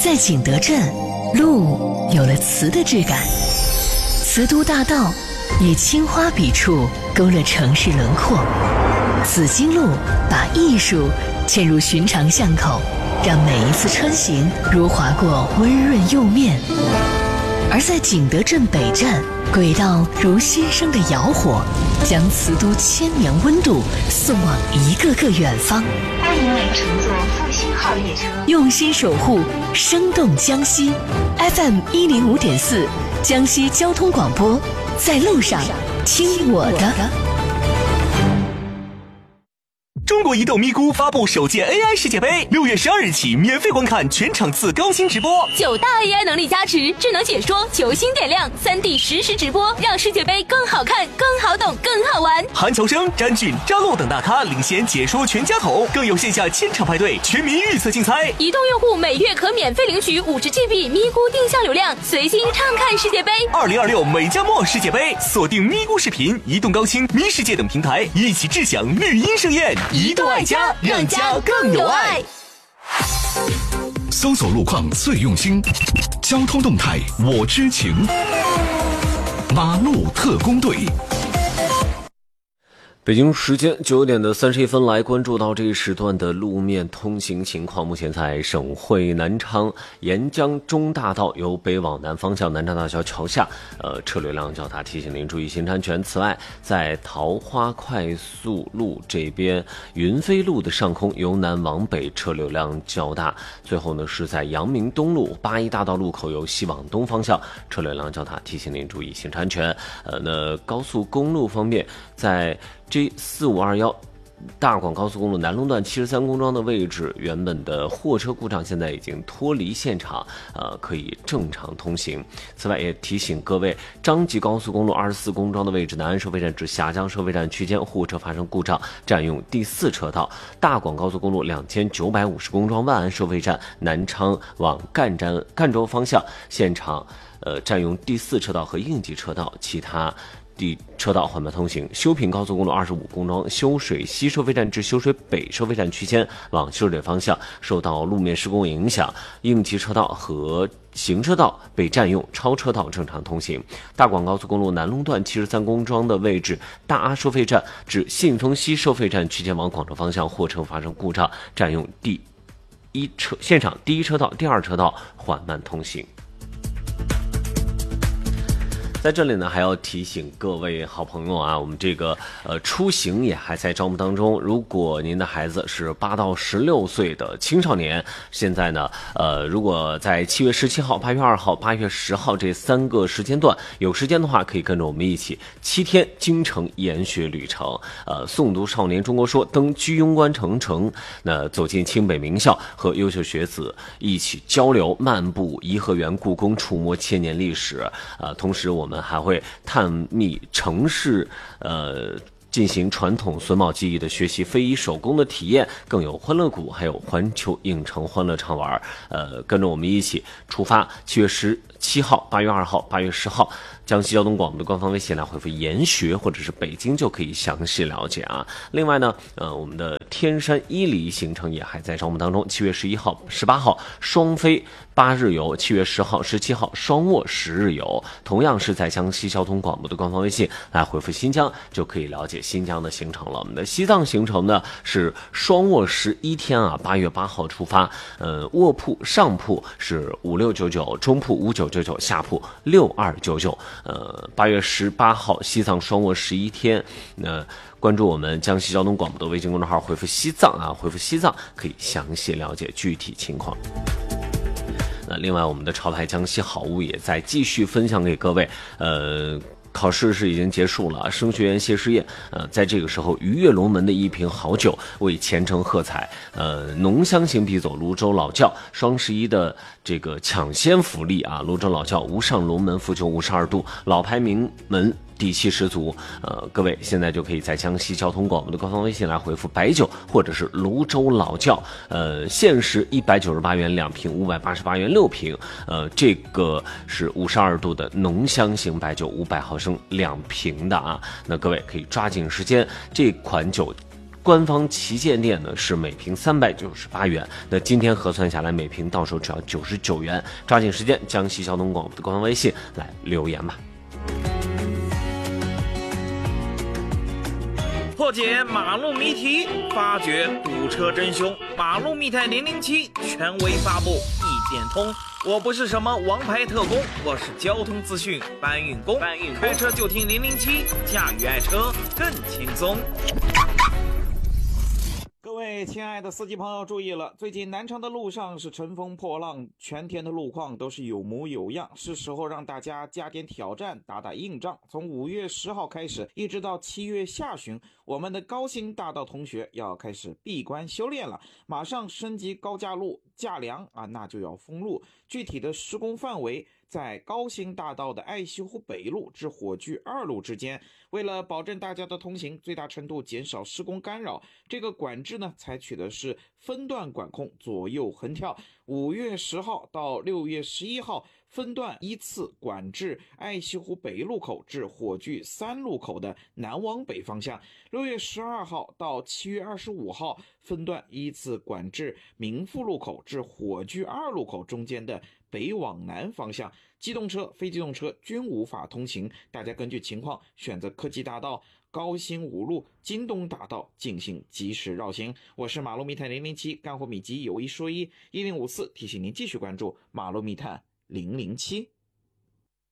在景德镇，路有了瓷的质感，瓷都大道以青花笔触勾勒城市轮廓，紫荆路把艺术嵌入寻常巷口，让每一次穿行如划过温润釉面。而在景德镇北站，轨道如新生的窑火，将瓷都千年温度送往一个个远方。 欢迎您乘坐复兴号列车， 用心守护生动江西。 FM105.4 江西交通广播，在路上听我的。 中国移动咪咕发布首届 AI 世界杯，6月12日起免费观看全场次高清直播 ，9大 AI 能力加持，智能解说，球星点亮，3D 实时直播，让世界杯更好看、更好懂、更好玩。 韩乔生、詹俊、张洛等大咖领衔解说全家桶，更有线下千场派对、全民预测竞猜。 移动用户每月可免费领取50GB 咪咕定向流量，随心畅看世界杯。 2026美加墨世界杯，锁定咪咕视频、移动高清、咪世界等平台，一起智享绿茵盛宴。移动爱家，让家更有爱。 搜索路况最用心，交通动态我知情。马路特工队。 北京时间9点31分，来关注到这一时段的路面通行情况。目前在省会南昌沿江中大道由北往南方向南昌大桥桥下，车流量较大，提醒您注意行车安全。此外，在桃花快速路这边云飞路的上空由南往北车流量较大。最后呢，是在阳明东路八一大道路口由西往东方向车流量较大，提醒您注意行车安全。那高速公路方面，在G4521大广高速公路南龙段73公庄的位置，原本的货车故障现在已经脱离现场，可以正常通行。此外，也提醒各位，张集高速公路24公庄的位置，南安收费站至峡江收费站区间货车发生故障，占用第4车道。大广高速公路2950公庄万安收费站南昌往赣州方向，现场占用第4车道和应急车道，其他车道缓慢通行。修平高速公路25公庄修水西收费站至修水北收费站区间往修水方向受到路面施工影响，应急车道和行车道被占用，超车道正常通行。大广高速公路南龙段73公庄的位置，大阿收费站至信丰西收费站区间往广州方向货车发生故障，占用现场第1车道、第2车道缓慢通行。在这里呢，还要提醒各位好朋友啊，我们这个出行也还在招募当中。如果您的孩子是8到16岁的青少年，现在呢，如果在7月17号、8月2号、8月10号这3个时间段有时间的话，可以跟着我们一起7天京城研学旅程，诵读少年中国说，登居庸关城，那走进清北名校，和优秀学子一起交流，漫步颐和园、故宫，触摸千年历史。同时我们还会探秘城市，进行传统榫卯技艺的学习，非遗手工的体验，更有欢乐谷，还有环球影城欢乐畅玩。跟着我们一起出发，7月17号、8月2号、8月10号，江西交通广播的官方微信来回复研学或者是北京就可以详细了解啊。另外呢，我们的天山伊犁行程也还在招募当中，7月11号、18号双飞8日游，7月10号、17号双卧10日游，同样是在江西交通广播的官方微信来回复新疆，就可以了解新疆的行程了。我们的西藏行程呢是双卧11天啊，8月8号出发，卧铺上铺是5699，中铺5999，下铺6299。8月18号西藏双卧11天，关注我们江西交通广播的微信公众号，回复西藏啊，回复西藏可以详细了解具体情况。另外，我们的潮牌江西好物也在继续分享给各位。考试是已经结束了，升学员谢师宴，在这个时候，鱼跃龙门的一瓶好酒为前程喝彩。浓香型必走泸州老窖，双11的这个抢先福利啊！泸州老窖无上龙门伏酒52度，老牌名门，底气十足。各位现在就可以在江西交通广播的官方微信来回复白酒或者是泸州老窖，限时198元2瓶，588元6瓶。这个是52度的浓香型白酒，500毫升2瓶的啊。那各位可以抓紧时间，这款酒官方旗舰店呢是每瓶398元，那今天核算下来每瓶到手只要99元，抓紧时间江西交通广播的官方微信来留言吧。 破解马路谜题，发掘堵车真凶。马路密探007权威发布，意见通。我不是什么王牌特工，我是交通资讯搬运工。开车就听007，驾驭爱车更轻松。 各位亲爱的司机朋友注意了，最近南昌的路上是乘风破浪，全天的路况都是有模有样，是时候让大家加点挑战，打打硬仗。从5月10号开始，一直到7月下旬，我们的高新大道同学要开始闭关修炼了，马上升级高架路，架梁那就要封路。具体的施工范围在高新大道的爱西湖北路至火炬2路之间。为了保证大家的通行，最大程度减少施工干扰，这个管制呢采取的是分段管控，左右横跳。5月10号到6月11号分段依次管制爱西湖北路口至火炬3路口的南往北方向，6月12号到7月25号分段依次管制民富路口至火炬2路口中间的北往南方向，机动车、非机动车均无法通行，大家根据情况选择科技大道、高新5路、京东大道进行及时绕行。我是马路密探007，干货秘籍有一说一，1054提醒您继续关注马路密探007。